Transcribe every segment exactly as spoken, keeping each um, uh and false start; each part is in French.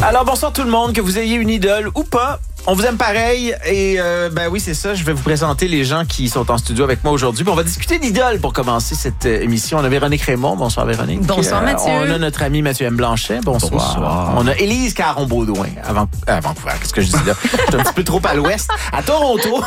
Alors, bonsoir tout le monde, que vous ayez une idole ou pas. On vous aime pareil et euh, ben oui, c'est ça. Je vais vous présenter les gens qui sont en studio avec moi aujourd'hui. Puis on va discuter d'idoles pour commencer cette euh, émission. On a Véronique Raymond. Bonsoir Véronique. Bonsoir euh, Mathieu. On a notre ami Mathieu M. Blanchet. Bonsoir. Bonsoir. On a Élise Caron-Baudouin. Avant, à Vancouver, qu'est-ce que je dis là? Je suis un petit peu trop à l'ouest. À Toronto.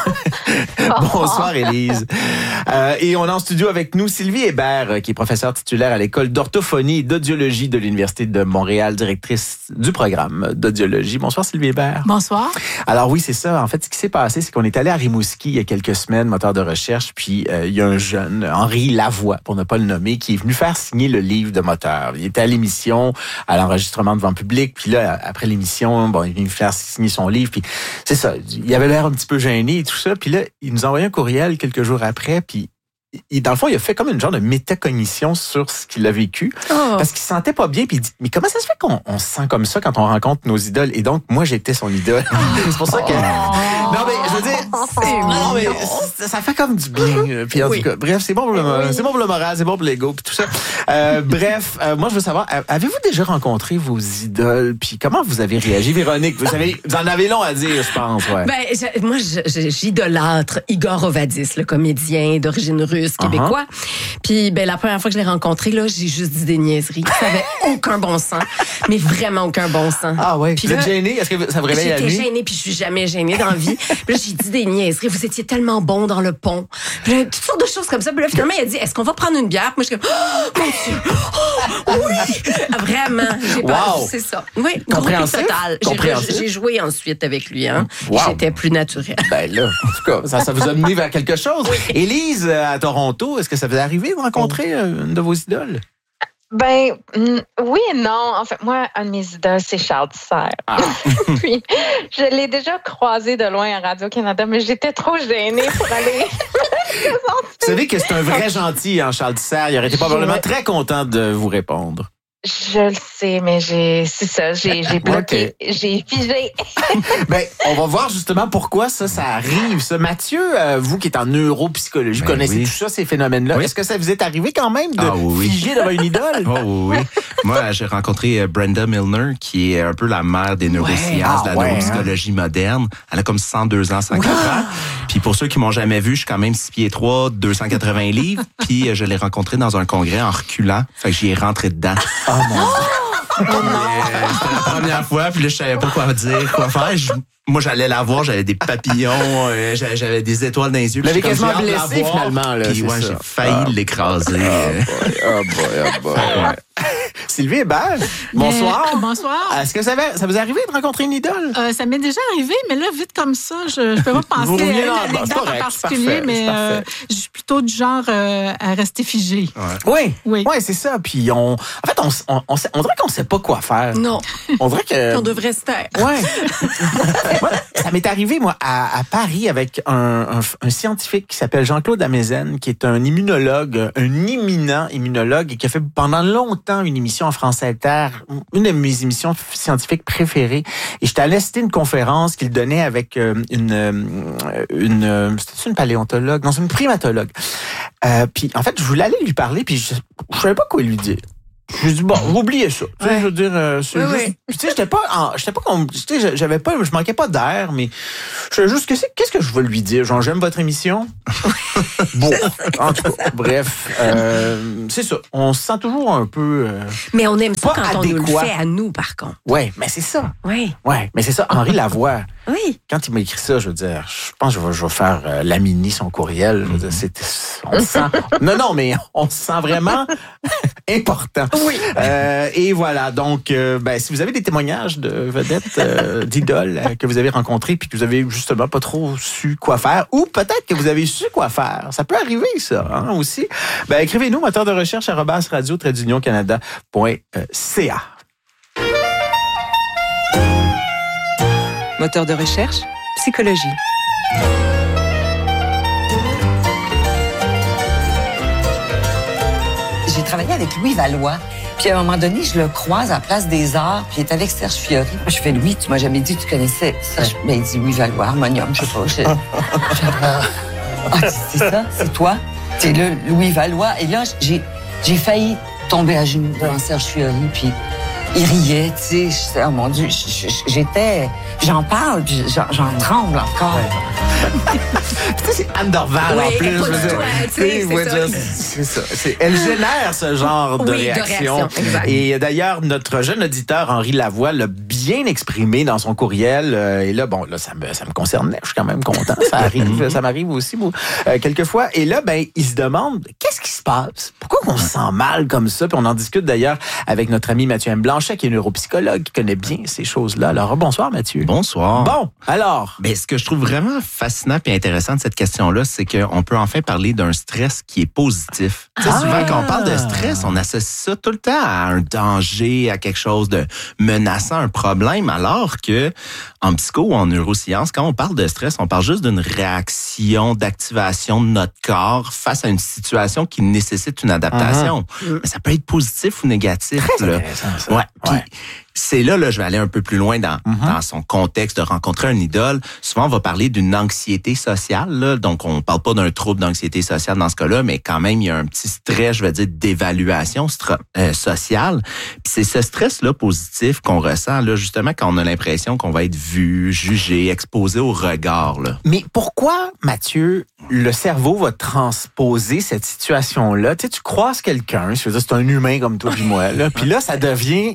Bonsoir Élise. Euh, et on a en studio avec nous Sylvie Hébert, qui est professeure titulaire à l'école d'orthophonie et d'audiologie de l'Université de Montréal, directrice du programme d'audiologie. Bonsoir Sylvie Hébert. Bonsoir. Alors oui, c'est ça. En fait, ce qui s'est passé, c'est qu'on est allé à Rimouski il y a quelques semaines, moteur de recherche, puis euh, il y a un jeune, Henri Lavoie, pour ne pas le nommer, qui est venu faire signer le livre de moteur. Il était à l'émission, à l'enregistrement devant le public, puis là, après l'émission, bon, il est venu faire signer son livre, puis c'est ça. Il avait l'air un petit peu gêné et tout ça, puis là, il nous a envoyé un courriel quelques jours après, puis il, dans le fond, il a fait comme une genre de métacognition sur ce qu'il a vécu. Oh. Parce qu'il se sentait pas bien. Puis il dit, mais comment ça se fait qu'on on se sent comme ça quand on rencontre nos idoles? Et donc, moi, j'étais son idole. Oh. C'est pour ça que... Oh. Non, mais je veux dire, c'est, non, mais ça, ça fait comme du bien. Puis en oui. tout cas, bref, c'est bon pour le, oui. c'est bon pour le moral, c'est bon pour l'ego, puis tout ça. Euh, bref, euh, moi, je veux savoir, avez-vous déjà rencontré vos idoles? Puis comment vous avez réagi, Véronique? Vous, avez, vous en avez long à dire, je pense. Ouais. Ben, je, moi, je, j'idolâtre Igor Ovadis, le comédien d'origine russe québécois. Uh-huh. Puis ben la première fois que je l'ai rencontré là, j'ai juste dit des niaiseries. Ça avait aucun bon sens, mais vraiment aucun bon sens. Ah ouais. Puis vous êtes gênée? Est-ce que ça vous réveille la nuit? J'étais gênée puis je suis jamais gênée dans la vie. Puis là j'ai dit des niaiseries. Vous étiez tellement bon dans le pont. Puis là, toutes sortes de choses comme ça. Puis là finalement il a dit est-ce qu'on va prendre une bière? Puis moi je suis comme oh mon Dieu. Oh, oui. Vraiment. J'ai pas. Wow. C'est ça. Oui. Compréhensible. Total. J'ai, j'ai joué ensuite avec lui. Hein. Wow. J'étais plus naturelle. Ben là, en tout cas, ça, ça vous a mené vers quelque chose. Oui. Élise à Toronto, est-ce que ça vous est arrivé de rencontrer une de vos idoles? Ben, oui et non. En fait, moi, un de mes idoles, c'est Charles Ducerre. Ah. Puis, je l'ai déjà croisé de loin à Radio-Canada, mais j'étais trop gênée pour aller... Vous savez que c'est un vrai gentil, hein, Charles Ducerre. Il aurait été probablement très content de vous répondre. Je le sais, mais j'ai, c'est ça, j'ai, j'ai bloqué, okay. j'ai figé. Ben, on va voir justement pourquoi ça, ça arrive, ça. Mathieu, euh, vous qui êtes en neuropsychologie, ben vous connaissez oui. tout ça, ces phénomènes-là. Oui. Est-ce que ça vous est arrivé quand même de ah, oui. figer devant une idole? Oh oui, oui. Moi, j'ai rencontré Brenda Milner, qui est un peu la mère des neurosciences, ouais. ah, de la ouais, neuropsychologie hein. moderne. Elle a comme cent deux ans, cent quatre ans. Puis pour ceux qui m'ont jamais vu, je suis quand même six pieds trois, deux cent quatre-vingts livres. Puis je l'ai rencontré dans un congrès en reculant. Fait que j'y ai rentré dedans. Oh mon Dieu. Oh non! C'était la première fois, puis là, je savais pas quoi dire, quoi faire. Je, moi, j'allais la voir, j'avais des papillons, euh, j'avais, j'avais des étoiles dans les yeux. Vous l'avez quasiment blessé, finalement. Là, puis ouais, ça. j'ai failli ah. l'écraser. Oh boy, oh boy, oh boy. Sylvie Hébert, bonsoir. Mais, bonsoir. Est-ce que ça, va, ça vous est arrivé de rencontrer une idole? Euh, ça m'est déjà arrivé, mais là, vite comme ça, je ne peux pas penser à une anecdote en particulier, mais euh, je suis plutôt du genre euh, à rester figée. Ouais. Oui, oui, oui, c'est ça. Puis on, en fait, on, on, on, on dirait qu'on ne sait pas quoi faire. Non. On dirait que... on devrait se taire. Ouais. Ouais. Ça m'est arrivé, moi, à, à Paris avec un, un, un scientifique qui s'appelle Jean-Claude Amezen, qui est un immunologue, un éminent immunologue, et qui a fait pendant longtemps une émission en France Inter, une de mes émissions scientifiques préférées. Et j'étais allé assister une conférence qu'il donnait avec euh, une, euh, une, euh, c'était une paléontologue, non, c'est une primatologue. Euh, puis en fait, je voulais aller lui parler, puis je, je savais pas quoi lui dire. Je lui dis bon, oubliez ça. Tu sais, je veux dire, euh, c'est oui, juste, oui. tu sais, j'étais pas, en, j'étais pas comme, tu sais, j'avais pas, je manquais pas d'air, mais je sais juste, qu'est-ce, qu'est-ce que je veux lui dire? Genre, j'aime votre émission. Bon, en tout cas, bref, euh, c'est ça. On se sent toujours un peu. Euh, mais on aime ça quand adéquat. On nous le fait à nous, par contre. Ouais, mais c'est ça. Oui. Ouais, mais c'est ça. Henri Lavoie. Oui. Quand il m'a écrit ça, je veux dire, je pense que je vais, je vais faire euh, laminer son courriel. Je veux dire, c'est, on se sent. Non, non, mais on se sent vraiment important. Oui. Euh, et voilà. Donc, euh, ben, si vous avez des témoignages de vedettes, euh, d'idoles euh, que vous avez rencontrées, puis que vous avez justement pas trop su quoi faire, ou peut-être que vous avez su quoi faire, ça peut arriver ça, hein, aussi. Ben, écrivez-nous moteur de recherche arobase radio trait d'union canada point c a. Moteur de recherche, psychologie. J'ai travaillé avec Louis Valois. Puis à un moment donné, je le croise à la Place des Arts, puis il est avec Serge Fiori. Moi, je fais, Louis, tu m'as jamais dit que tu connaissais Serge. Ben, il dit Louis Valois, harmonium, je sais pas. Je... ah, c'est ça? C'est toi? T'es là, Louis Valois. Et là, j'ai, j'ai failli tomber à genoux devant Serge Fiori, puis il riait, tu sais. Oh mon Dieu, j'étais... J'en parle, puis j'en, j'en tremble encore. Ouais. Tu sais, c'est Anne Dorval, oui, en plus. Pas du tout, hein, c'est, c'est, ça. c'est ça. C'est, elle génère ce genre de oui, réaction. De réaction et d'ailleurs, notre jeune auditeur, Henri Lavoie, l'a bien exprimé dans son courriel. Euh, et là, bon, là, ça me, ça me concernait. Je suis quand même content. Ça arrive, ça m'arrive aussi, moi, euh, quelquefois. Et là, ben, il se demande, qu'est-ce qui se passe? Pourquoi on se sent mal comme ça? Puis on en discute d'ailleurs avec notre ami Mathieu M. Blanchet, qui est neuropsychologue, qui connaît bien ces choses-là. Alors, bonsoir, Mathieu. Bonsoir. Bon, alors. Ben, ce que je trouve vraiment fascinant et intéressant de cette question-là, c'est qu'on peut enfin parler d'un stress qui est positif. Ah. Tu sais, souvent, quand on parle de stress, on associe ça tout le temps à un danger, à quelque chose de menaçant, un problème, alors que en psycho ou en neurosciences, quand on parle de stress, on parle juste d'une réaction d'activation de notre corps face à une situation qui nécessite une adaptation. Uh-huh. Mais ça peut être positif ou négatif. Très là. intéressant, ça. Ouais. Puis, ouais. C'est là, là, je vais aller un peu plus loin dans, mm-hmm. dans son contexte de rencontrer un idole. Souvent, on va parler d'une anxiété sociale. Là. Donc, on parle pas d'un trouble d'anxiété sociale dans ce cas-là, mais quand même, il y a un petit stress, je vais dire, d'évaluation stra- euh, sociale. Puis c'est ce stress-là positif qu'on ressent, là, justement, quand on a l'impression qu'on va être vu, jugé, exposé au regard. Là. Mais pourquoi, Mathieu, le cerveau va transposer cette situation-là? Tu sais, tu croises quelqu'un, je veux dire, c'est un humain comme toi et moi, là, puis là, ça devient...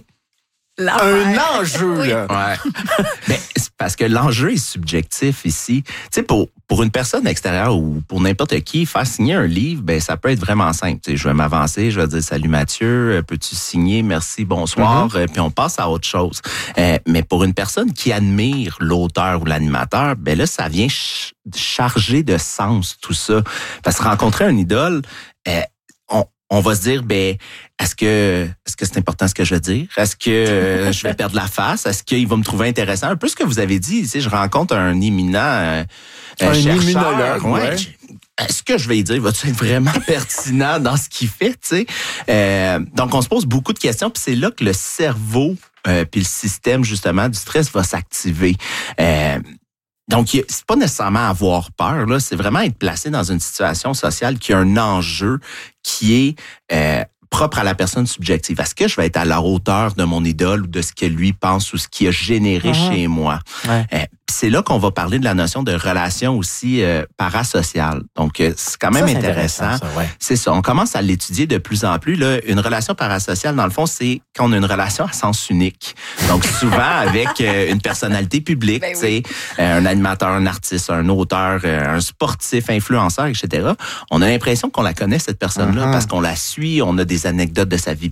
un enjeu, là. Ouais. Mais c'est parce que l'enjeu est subjectif ici. Tu sais, pour, pour une personne extérieure ou pour n'importe qui, faire signer un livre, ben, ça peut être vraiment simple. Tu sais, je vais m'avancer, je vais dire salut Mathieu, peux-tu signer, merci, bonsoir, mm-hmm. puis on passe à autre chose. Euh, mais pour une personne qui admire l'auteur ou l'animateur, ben là, ça vient ch- charger de sens, tout ça. Parce que rencontrer un idole, euh, on, on va se dire, ben, est-ce que est-ce que c'est important ce que je veux dire? Est-ce que euh, je vais perdre la face? Est-ce qu'il va me trouver intéressant? Un peu ce que vous avez dit, tu sais, je rencontre un éminent euh, un chercheur. immunologue, ouais. ouais. Est-ce que je vais lui dire, va-tu être vraiment pertinent dans ce qu'il fait, tu sais? Euh, donc, on se pose beaucoup de questions, puis c'est là que le cerveau euh, puis le système, justement, du stress va s'activer. Euh, Donc, c'est pas nécessairement avoir peur, là. C'est vraiment être placé dans une situation sociale qui a un enjeu qui est euh, propre à la personne subjective. Est-ce que je vais être à la hauteur de mon idole ou de ce que lui pense ou ce qui a généré mmh. chez moi? Ouais. Euh, c'est là qu'on va parler de la notion de relation aussi euh, parasociale. Donc, euh, c'est quand même ça, c'est intéressant. intéressant ça, ouais. C'est ça. On commence à l'étudier de plus en plus. Là, une relation parasociale, dans le fond, c'est quand on a une relation à sens unique. Donc, souvent avec euh, une personnalité publique, ben oui. euh, un animateur, un artiste, un auteur, euh, un sportif, influenceur, et cetera. On a l'impression qu'on la connaît, cette personne-là, mm-hmm. parce qu'on la suit, on a des anecdotes de sa vie,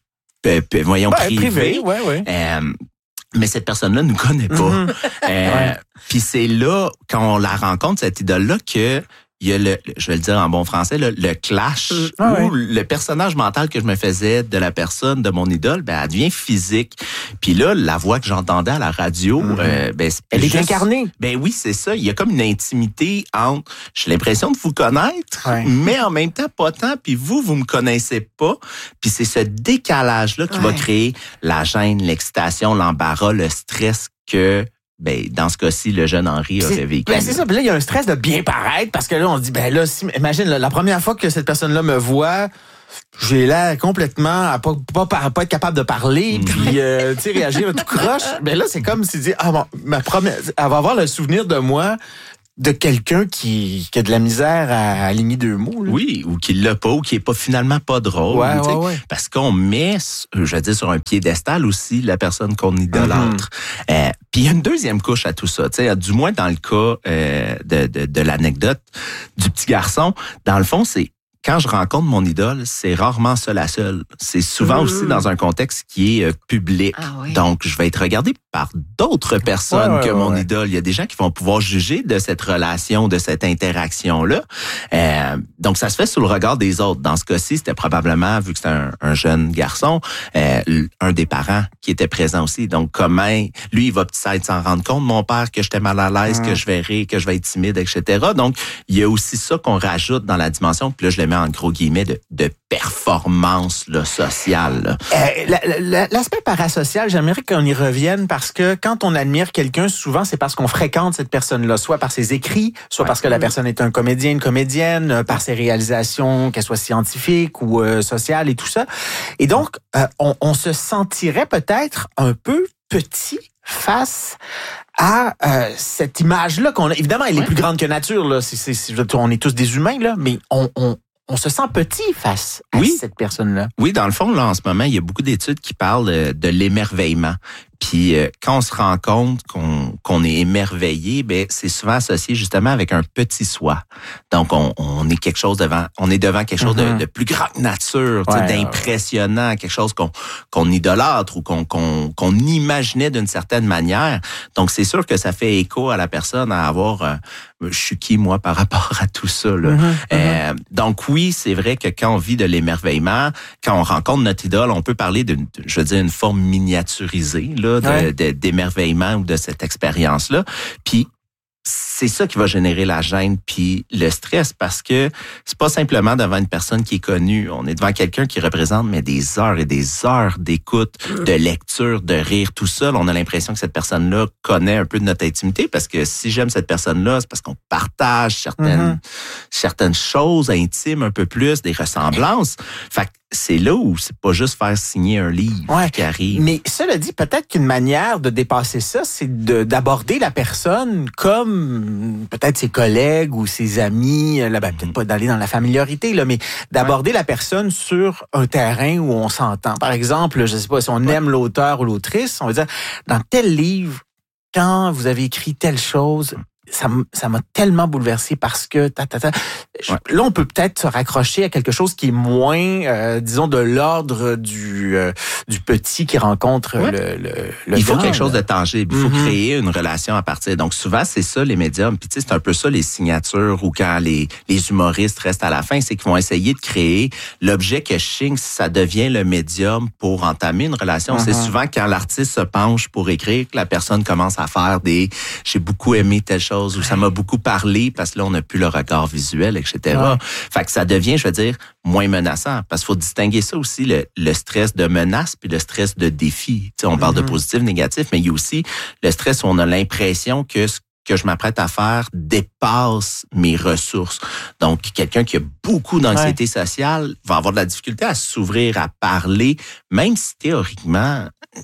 p- p- voyons, ben, privée. Privé, ouais, ouais. Euh, mais cette personne-là ne nous connaît pas. Mm-hmm. Euh, ouais. Puis c'est là, quand on la rencontre, cette idole-là, que il y a le, je vais le dire en bon français, le, le clash ah où ouais. le personnage mental que je me faisais de la personne, de mon idole, ben, elle devient physique. Puis là, la voix que j'entendais à la radio, mm-hmm. euh, ben, c'est elle juste, est incarnée. Ben oui, c'est ça. Il y a comme une intimité entre, j'ai l'impression de vous connaître, ouais. mais en même temps pas tant. Puis vous, vous me connaissez pas. Puis c'est ce décalage-là qui ouais. va créer la gêne, l'excitation, l'embarras, le stress que ben, dans ce cas-ci, le jeune Henri aurait vécu. Ben, c'est ça. Puis là, il y a un stress de bien paraître parce que là, on se dit, ben là, si, imagine, là, la première fois que cette personne-là me voit, j'ai l'air complètement à pas, pas, pas, pas être capable de parler, mm. puis, euh, tu sais, réagir tout croche. Ben là, c'est comme si dit, ah bon, ma première, elle va avoir le souvenir de moi de quelqu'un qui, qui a de la misère à aligner deux mots. Là. Oui, ou qui l'a pas, ou qui est pas finalement pas drôle. Ouais, ouais, ouais. Parce qu'on met, je vais dire, sur un piédestal aussi la personne qu'on idolâtre. Mm-hmm. Euh, Puis il y a une deuxième couche à tout ça. T'sais, du moins dans le cas euh, de, de, de l'anecdote du petit garçon, dans le fond, c'est quand je rencontre mon idole, c'est rarement seul à seul. C'est souvent mmh. aussi dans un contexte qui est euh, public. Ah oui. Donc, je vais être regardé par d'autres personnes ouais, ouais, que mon ouais. idole. Il y a des gens qui vont pouvoir juger de cette relation, de cette interaction-là. Euh, donc, ça se fait sous le regard des autres. Dans ce cas-ci, c'était probablement, vu que c'était un, un jeune garçon, euh, un des parents qui était présent aussi. Donc, comment, lui, il va peut-être s'en rendre compte, mon père, que j'étais mal à l'aise, mmh. que je verrai, que je vais être timide, et cetera. Donc, il y a aussi ça qu'on rajoute dans la dimension. Puis là, je le mets en gros guillemets, de, de performance là, sociale. Là. Euh, la, la, l'aspect parasocial, j'aimerais qu'on y revienne parce que quand on admire quelqu'un, souvent c'est parce qu'on fréquente cette personne-là, soit par ses écrits, soit ouais. parce que la personne est un comédien, une comédienne, par ses réalisations, qu'elles soient scientifiques ou euh, sociales et tout ça. Et donc, euh, on, on se sentirait peut-être un peu petit face à euh, cette image-là qu'on a. Évidemment, elle est ouais. plus grande que nature. Là. C'est, c'est, c'est, on est tous des humains, là, mais on, on On se sent petit face à oui. cette personne-là. Oui, dans le fond, là, en ce moment, il y a beaucoup d'études qui parlent de, de l'émerveillement. Puis euh, quand on se rend compte qu'on, qu'on est émerveillé, ben c'est souvent associé justement avec un petit soi. Donc on, on est quelque chose devant, on est devant quelque chose mm-hmm. de, de plus grand que nature, ouais, d'impressionnant, ouais. quelque chose qu'on qu'on idolâtre ou qu'on qu'on qu'on imaginait d'une certaine manière. Donc c'est sûr que ça fait écho à la personne à avoir euh, je suis qui moi par rapport à tout ça là. Mm-hmm. Euh, donc oui, c'est vrai que quand on vit de l'émerveillement, quand on rencontre notre idole, on peut parler d'une, je veux dire, une forme miniaturisée là. De, ouais. de, d'émerveillement ou de cette expérience-là. Puis, c'est ça qui va générer la gêne puis le stress parce que c'est pas simplement devant une personne qui est connue. On est devant quelqu'un qui représente mais des heures et des heures d'écoute, de lecture, de rire, tout ça. On a l'impression que cette personne-là connaît un peu de notre intimité parce que si j'aime cette personne-là, c'est parce qu'on partage certaines, mm-hmm. certaines choses intimes un peu plus, des ressemblances. Fait que c'est là où c'est pas juste faire signer un livre ouais. qui arrive. Mais cela dit, peut-être qu'une manière de dépasser ça, c'est de, d'aborder la personne comme peut-être ses collègues ou ses amis, là, ben, peut-être pas d'aller dans la familiarité, là, mais d'aborder ouais. la personne sur un terrain où on s'entend. Par exemple, je sais pas, si on ouais. aime l'auteur ou l'autrice, on va dire, dans tel livre, quand vous avez écrit telle chose, ça, ça m'a tellement bouleversé parce que ta, ta, ta. Ouais. Là, on peut peut-être se raccrocher à quelque chose qui est moins, euh, disons, de l'ordre du euh, du petit qui rencontre ouais. le, le, le Il faut grand, quelque chose là. de tangible. Il faut mm-hmm. créer une relation à partir. Donc, souvent, c'est ça, les médiums. Puis, tu sais, c'est un peu ça, les signatures ou quand les, les humoristes restent à la fin, c'est qu'ils vont essayer de créer l'objet que Shing, ça devient le médium pour entamer une relation. Mm-hmm. C'est souvent quand l'artiste se penche pour écrire que la personne commence à faire des « j'ai beaucoup aimé telle chose » ou ça m'a beaucoup parlé parce que là, on n'a plus le regard visuel, et cetera. Ouais. Fait que ça devient, je veux dire, moins menaçant. Parce qu'il faut distinguer ça aussi, le, le stress de menace puis le stress de défi. Tu sais, on parle mm-hmm. de positif, négatif, mais il y a aussi le stress où on a l'impression que ce que je m'apprête à faire dépasse mes ressources. Donc, quelqu'un qui a beaucoup d'anxiété ouais. sociale va avoir de la difficulté à s'ouvrir, à parler, même si théoriquement...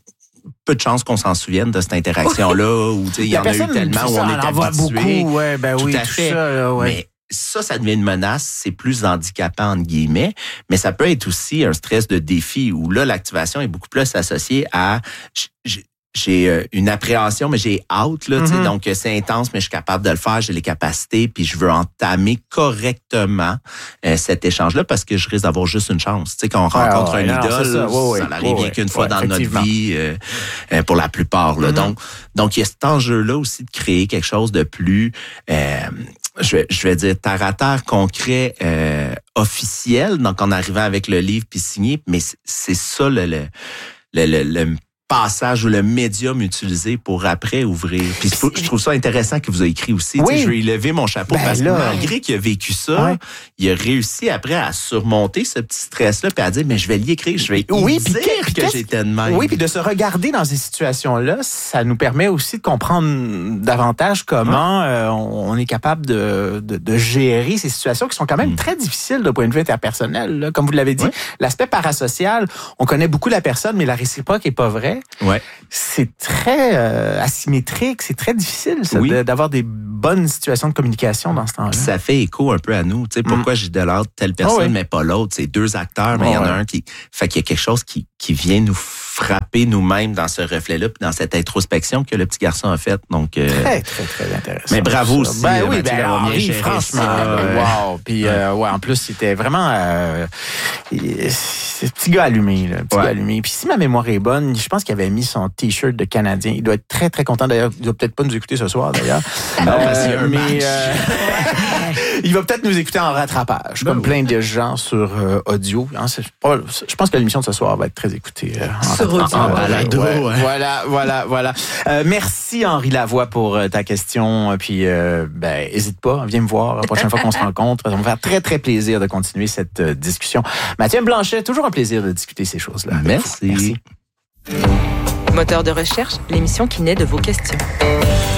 peu de chances qu'on s'en souvienne de cette interaction-là, où il y en a eu tellement, où on est habitué. Beaucoup, ouais, ben tout oui, à tout fait. Ça, là, ouais. Mais ça, ça devient une menace, c'est plus handicapant, entre guillemets, mais ça peut être aussi un stress de défi, où là, l'activation est beaucoup plus associée à... J- j'ai une appréhension, mais j'ai hâte, là, mm-hmm. donc c'est intense, mais je suis capable de le faire, j'ai les capacités, puis je veux entamer correctement euh, cet échange-là parce que je risque d'avoir juste une chance. Tu sais, quand on rencontre ouais, ouais, un non, idole, ça, ouais, ça n'arrive ouais, bien qu'une ouais, fois ouais, dans notre vie, euh, euh, pour la plupart. Là. Mm-hmm. Donc, donc il y a cet enjeu-là aussi de créer quelque chose de plus... Euh, je vais, je vais dire terre à terre, concret, euh, officiel, donc en arrivant avec le livre puis signé, mais c'est, c'est ça le... le, le, le, le passage ou le médium utilisé pour après ouvrir. Puis je trouve ça intéressant qu'il vous a écrit aussi. Oui. Je vais y lever mon chapeau ben parce là, que malgré qu'il a vécu ça, ouais. il a réussi après à surmonter ce petit stress-là puis à dire, mais je vais l'y écrire, je vais y oui, dire que, que j'étais de même. Oui, puis de se regarder dans ces situations-là, ça nous permet aussi de comprendre davantage comment ouais. euh, on est capable de, de, de gérer ces situations qui sont quand même mmh. très difficiles d'un point de vue interpersonnel. Là. Comme vous l'avez dit, ouais. l'aspect parasocial, on connaît beaucoup la personne, mais la réciproque est pas vraie. Ouais. C'est très euh, asymétrique, c'est très difficile ça, oui. de, d'avoir des bonnes situations de communication dans ce temps-là. Ça fait écho un peu à nous. Tu sais, pourquoi mm. j'idolâtre telle personne, oh oui. mais pas l'autre? C'est deux acteurs, mais il oh y en a ouais. un qui... Fait qu'il y a quelque chose qui, qui vient nous frapper nous-mêmes dans ce reflet-là, puis dans cette introspection que le petit garçon a faite. Donc, euh... Très, très, très intéressant. Mais bravo aussi. Ben oui, Mathieu ben Henri, franchement, ça, wow. Puis, ouais. Euh, ouais, en plus, c'était vraiment... Euh, c'est petit gars allumé, là. Petit ouais. gars allumé. Puis si ma mémoire est bonne, je pense qu'il avait mis son T-shirt de Canadien. Il doit être très, très content. D'ailleurs, il doit peut-être pas nous écouter ce soir, d'ailleurs. Non, parce qu'il y a un mais, match. Euh... Il va peut-être nous écouter en rattrapage, ben comme oui. plein de gens sur euh, audio. Hein, c'est pas, je pense que l'émission de ce soir va être très écoutée. Euh, en sur audio. En balado, ouais, ouais. Voilà, voilà, voilà. Euh, merci Henri Lavoie pour euh, ta question. Puis, euh, ben, hésite pas, viens me voir la prochaine fois qu'on se rencontre. Ça va me faire très, très plaisir de continuer cette euh, discussion. Mathieu Blanchet, toujours un plaisir de discuter ces choses-là. Merci. Merci. Moteur de recherche, l'émission qui naît de vos questions.